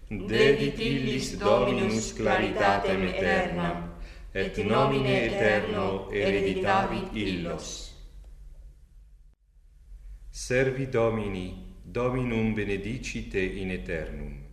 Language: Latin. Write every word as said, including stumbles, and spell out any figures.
dedit illis Dominus claritatem aeternam, et nomine aeterno hereditavit illos. Servi Domini, Dominum benedicite in aeternum.